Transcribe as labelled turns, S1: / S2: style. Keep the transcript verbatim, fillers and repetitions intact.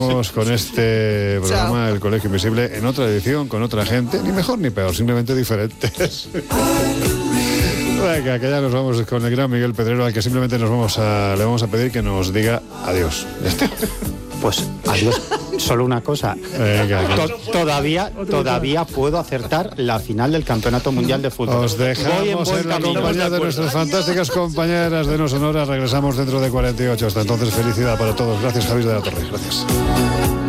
S1: Con este programa, El Colegio Invisible, en otra edición, con otra gente, ni mejor ni peor, simplemente diferentes. Venga, que ya nos vamos con el gran Miguel Pedrero, al que simplemente nos vamos a, le vamos a pedir que nos diga adiós.
S2: Pues adiós. Solo una cosa.
S1: Venga,
S2: to- todavía, todavía puedo acertar la final del Campeonato Mundial de Fútbol.
S1: Os dejamos en, en la compañía de nuestras fantásticas compañeras de No Sonora. Regresamos dentro de cuarenta y ocho. Hasta entonces, felicidad para todos. Gracias, Javier de la Torre. Gracias.